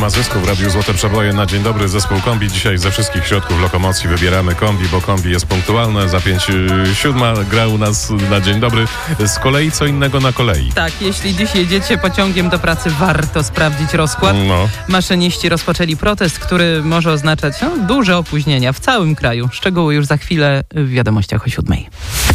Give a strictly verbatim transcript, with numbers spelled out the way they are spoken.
ma zysku w Radiu Złote Przeboje. Na dzień dobry, zespół Kombi. Dzisiaj ze wszystkich środków lokomocji wybieramy Kombi, bo Kombi jest punktualne. Za pięć siódma gra u nas na dzień dobry. Z kolei co innego na kolei. Tak, jeśli dziś jedziecie pociągiem do pracy, warto sprawdzić rozkład. No. Maszyniści rozpoczęli protest, który może oznaczać no, duże opóźnienia w całym kraju. Szczegóły już za chwilę w wiadomościach o siódmej.